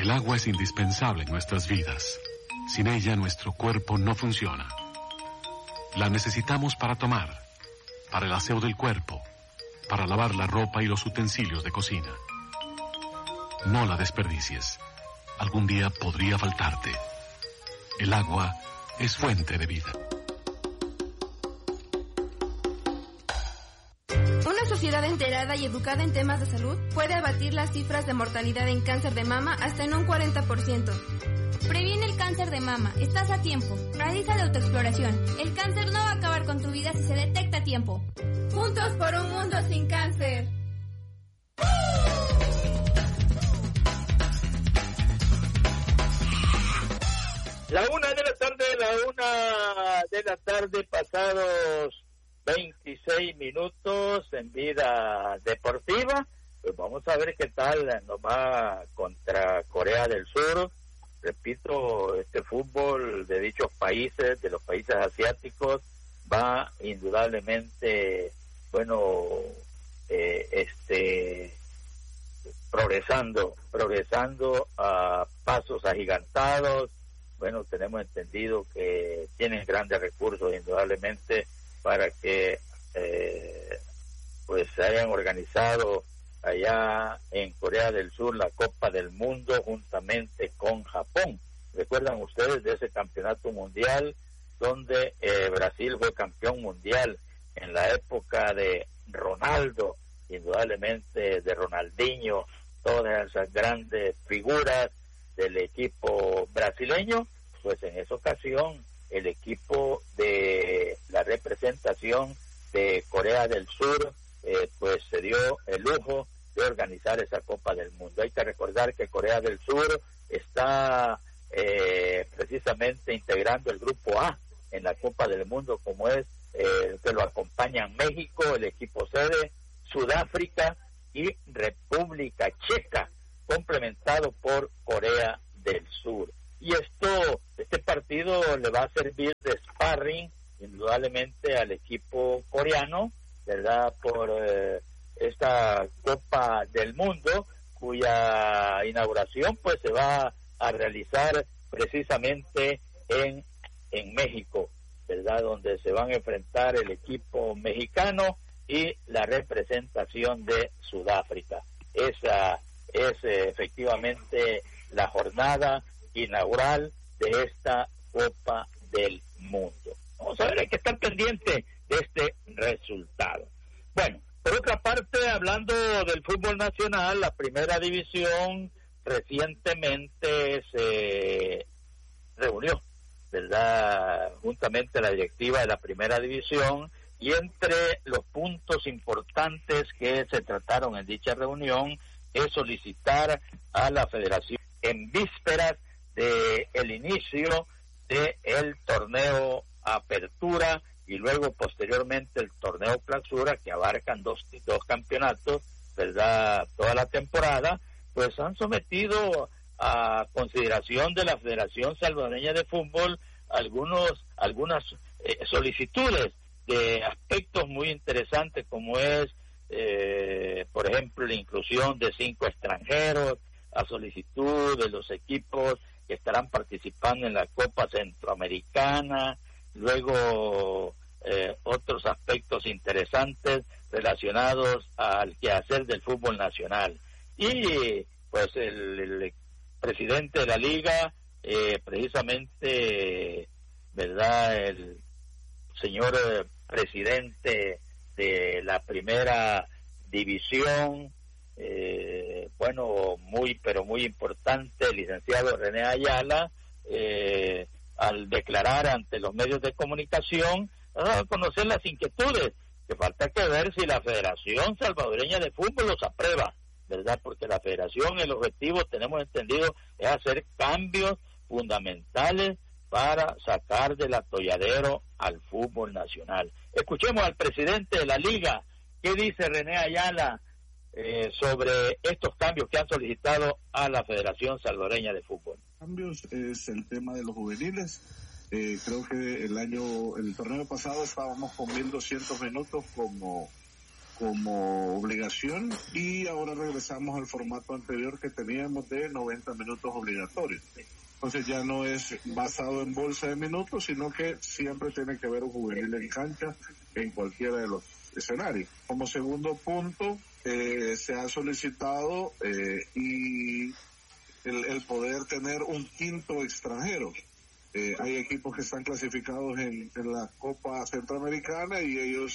El agua es indispensable en nuestras vidas. Sin ella nuestro cuerpo no funciona. La necesitamos para tomar, para el aseo del cuerpo, para lavar la ropa y los utensilios de cocina. No la desperdicies. Algún día podría faltarte. El agua es fuente de vida. Una sociedad enterada y educada en temas de salud puede abatir las cifras de mortalidad en cáncer de mama hasta en un 40%. Previene el cáncer de mama. Estás a tiempo. Realiza la autoexploración. El cáncer no va a acabar con tu vida si se detecta a tiempo. Juntos por un mundo sin cáncer. La una de la tarde, pasados 26 minutos en Vida Deportiva. Pues vamos a ver qué tal nos va contra Corea del Sur. Repito, este fútbol de dichos países, de los países asiáticos, va indudablemente, progresando a pasos agigantados. Bueno, tenemos entendido que tienen grandes recursos indudablemente para que se hayan organizado allá en Corea del Sur la Copa del Mundo juntamente con Japón. ¿Recuerdan ustedes de ese campeonato mundial donde Brasil fue campeón mundial en la época de Ronaldo, indudablemente de Ronaldinho, todas esas grandes figuras del equipo brasileño? Pues en esa ocasión el equipo de la representación de Corea del Sur se dio el lujo de organizar esa Copa del Mundo. Hay que recordar que Corea del Sur está precisamente integrando el grupo A en la Copa del Mundo, como es que lo acompañan México, el equipo sede, Sudáfrica y República Checa, complementado por Corea del Sur. Y este partido le va a servir de sparring indudablemente al equipo coreano, ¿verdad? Por esta Copa del Mundo, cuya inauguración pues se va a realizar precisamente en México, ¿verdad? Donde se van a enfrentar el equipo mexicano y la representación de Sudáfrica. Esa es efectivamente la jornada inaugural de esta Copa del Mundo. Vamos a ver, hay que estar pendiente de este resultado. Bueno, por otra parte, hablando del fútbol nacional, la primera división recientemente se reunió, ¿verdad?, juntamente la directiva de la primera división, y entre los puntos importantes que se trataron en dicha reunión es solicitar a la federación en vísperas de el inicio de el torneo Apertura y luego posteriormente el torneo Clausura, que abarcan dos campeonatos, ¿verdad?, toda la temporada, pues han sometido a consideración de la Federación Salvadoreña de Fútbol algunas solicitudes de aspectos muy interesantes, como es por ejemplo la inclusión de 5 extranjeros a solicitud de los equipos que estarán participando en la Copa Centroamericana, luego otros aspectos interesantes relacionados al quehacer del fútbol nacional. Y pues el presidente de la liga, precisamente, ¿verdad?, el señor presidente de la primera división, muy importante, el licenciado René Ayala, al declarar ante los medios de comunicación, a conocer las inquietudes, que falta que ver si la Federación Salvadoreña de Fútbol los aprueba, ¿verdad? Porque la Federación, el objetivo, tenemos entendido, es hacer cambios fundamentales para sacar del atolladero al fútbol nacional. Escuchemos al presidente de la liga. ¿Qué dice René Ayala sobre estos cambios que han solicitado a la Federación Salvadoreña de Fútbol? Cambios es el tema de los juveniles. Creo que el torneo pasado estábamos con 1.200 minutos como como obligación, y ahora regresamos al formato anterior que teníamos de 90 minutos obligatorios. Entonces ya no es basado en bolsa de minutos, sino que siempre tiene que haber un juvenil en cancha en cualquiera de los escenarios. Como segundo punto, se ha solicitado y el poder tener un quinto extranjero. Hay equipos que están clasificados en la Copa Centroamericana y ellos